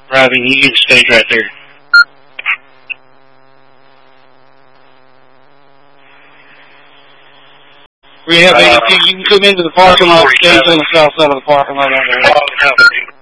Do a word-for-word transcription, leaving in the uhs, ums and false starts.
Driving, you can stay right there. We have anything, you can come into the parking lot, stay on the south side of the parking lot.